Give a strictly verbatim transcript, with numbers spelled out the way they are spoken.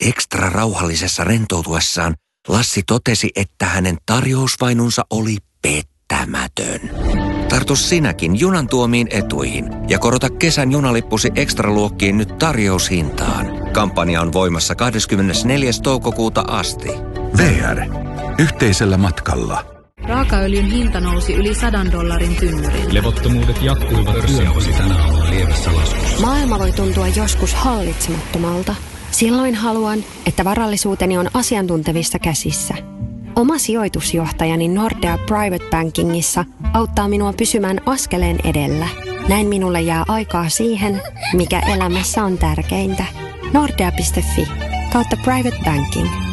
ekstra rauhallisessa rentoutuessaan Lassi totesi, että hänen tarjousvainunsa oli pettämätön. Tartu sinäkin junan tuomiin etuihin ja korota kesän junalippusi ekstraluokkiin nyt tarjoushintaan. Kampanja on voimassa kahdeskymmenesneljäs toukokuuta asti. V R. Yhteisellä matkalla. Raakaöljyn hinta nousi yli sadan dollarin tynnyriin. Levottomuudet jatkuivat pörssiausi tänä aamuna lievässä laskussa. Maailma voi tuntua joskus hallitsemattomalta. Silloin haluan, että varallisuuteni on asiantuntevissa käsissä. Oma sijoitusjohtajani Nordea Private Bankingissa auttaa minua pysymään askeleen edellä. Näin minulle jää aikaa siihen, mikä elämässä on tärkeintä. Nordea piste fi kautta private banking.